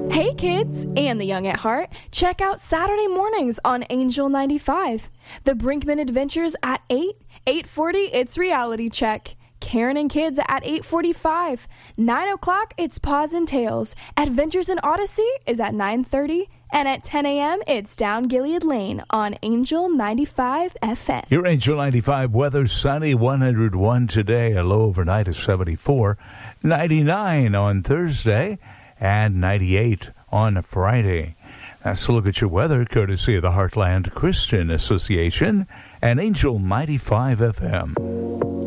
Hey kids and the young at heart, check out Saturday mornings on Angel 95. The Brinkman Adventures at 8, 8:40 it's Reality Check. Karen and Kids at 8:45. 9 o'clock it's Paws and Tails. Adventures in Odyssey is at 9:30. And at 10 a.m., it's Down Gilead Lane on Angel 95 FM. Your Angel 95 weather, sunny, 101 today, a low overnight of 74, 99 on Thursday, and 98 on Friday. That's a look at your weather, courtesy of the Heartland Christian Association and Angel 95 FM.